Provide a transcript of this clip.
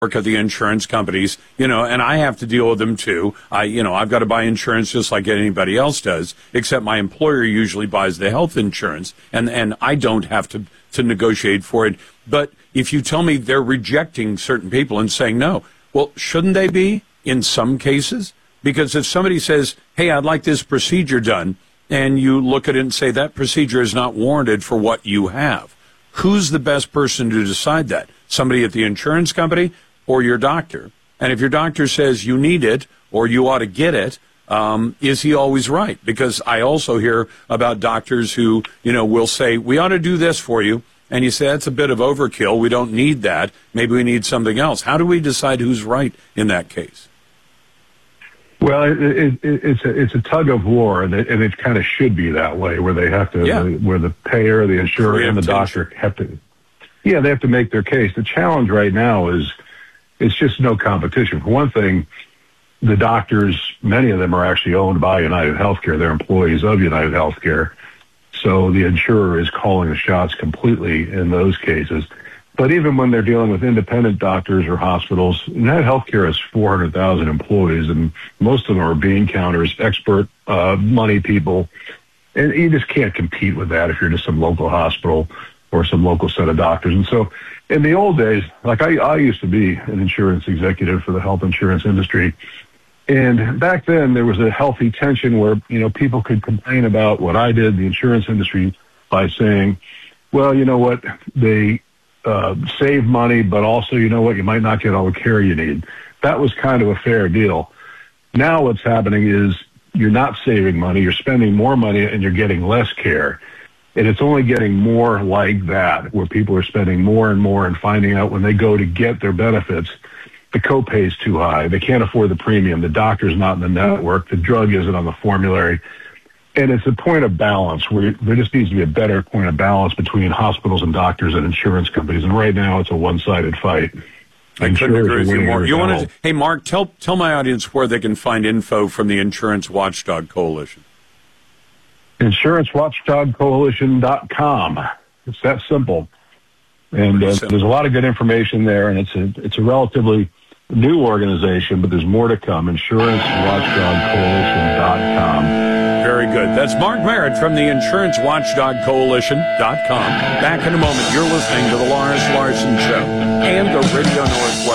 work at the insurance companies, and I have to deal with them too. I've got to buy insurance just like anybody else does, except my employer usually buys the health insurance, and I don't have to negotiate for it. But if you tell me they're rejecting certain people and saying no, well, shouldn't they be in some cases? Because if somebody says, hey, I'd like this procedure done, and you look at it and say that procedure is not warranted for what you have, who's the best person to decide that? Somebody at the insurance company or your doctor? And if your doctor says you need it or you ought to get it, is he always right? Because I also hear about doctors who, will say, we ought to do this for you. And you say, that's a bit of overkill. We don't need that. Maybe we need something else. How do we decide who's right in that case? Well, it's a tug of war, and it kind of should be that way, where they have to, where the payer, the insurer, and the doctor have to, they have to make their case. The challenge right now is it's just no competition. For one thing, the doctors, many of them are actually owned by United Healthcare. They're employees of United Healthcare. So the insurer is calling the shots completely in those cases. But even when they're dealing with independent doctors or hospitals, United Healthcare has 400,000 employees, and most of them are bean counters, expert money people. And you just can't compete with that if you're just some local hospital or some local set of doctors. And so in the old days, like I used to be an insurance executive for the health insurance industry. And back then there was a healthy tension where, people could complain about what I did, the insurance industry, by saying, well, you know what, they save money, but also, you might not get all the care you need. That was kind of a fair deal. Now what's happening is you're not saving money, you're spending more money, and you're getting less care. And it's only getting more like that, where people are spending more and more and finding out when they go to get their benefits, the copay is too high. They can't afford the premium. The doctor's not in the network. The drug isn't on the formulary. And it's a point of balance where there just needs to be a better point of balance between hospitals and doctors and insurance companies. And right now it's a one-sided fight. I couldn't agree with you more. Hey, Mark, tell my audience where they can find info from the Insurance Watchdog Coalition. InsuranceWatchdogCoalition.com. It's that simple. And there's a lot of good information there, and it's a relatively new organization, but there's more to come. InsuranceWatchdogCoalition.com. Very good. That's Mark Merritt from the InsuranceWatchdogCoalition.com. Back in a moment. You're listening to the Loris Larson Show and the Radio Northwest.